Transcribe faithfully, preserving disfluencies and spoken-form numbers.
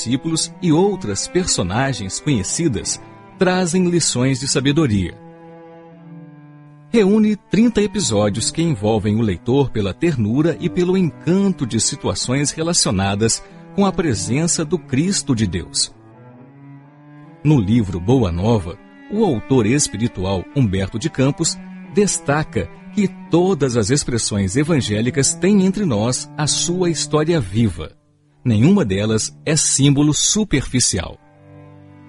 discípulos e outras personagens conhecidas trazem lições de sabedoria. Reúne trinta episódios que envolvem o leitor pela ternura e pelo encanto de situações relacionadas com a presença do Cristo de Deus. No livro Boa Nova, o autor espiritual Humberto de Campos destaca que todas as expressões evangélicas têm entre nós a sua história viva. Nenhuma delas é símbolo superficial.